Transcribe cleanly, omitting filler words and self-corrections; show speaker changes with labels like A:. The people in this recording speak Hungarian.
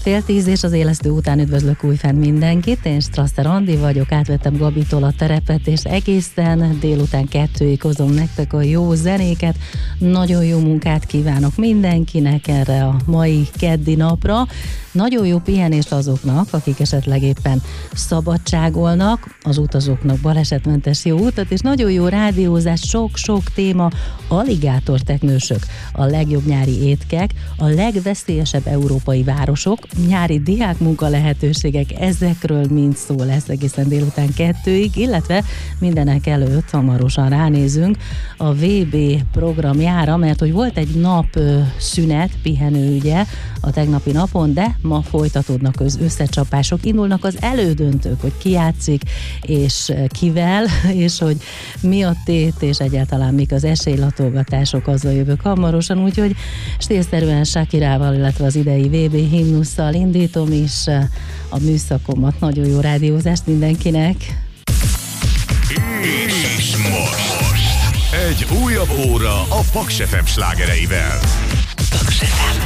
A: 9:30 és az élesztő után üdvözlök újfent mindenkit. Én Strasser Andi vagyok, átvettem Gabitól a terepet, és egészen délután 2-ig hozom nektek a jó zenéket. Nagyon jó munkát kívánok mindenkinek erre a mai keddi napra. Nagyon jó pihenést azoknak, akik esetleg éppen szabadságolnak, az utazóknak balesetmentes jó utat, és nagyon jó rádiózás, sok-sok téma, aligátorteknősök, a legjobb nyári étkek, a legveszélyesebb európai városok, nyári diákmunka lehetőségek, ezekről mind szó lesz egészen délután 2-ig, illetve mindenek előtt hamarosan ránézünk a VB programjára, mert hogy volt egy nap szünet, pihenő ugye a tegnapi napon, de ma folytatódnak az összecsapások, indulnak az elődöntők, hogy ki játszik, és kivel, és hogy mi a tét, és egyáltalán mik az esélylatolgatások, azzal jövök hamarosan, úgyhogy stílszerűen Shakirával, illetve az idei VB himnusszal indítom is a műszakomat. Nagyon jó rádiózást mindenkinek!
B: És most egy újabb óra a Paks FM slágereivel.
C: Paks FM.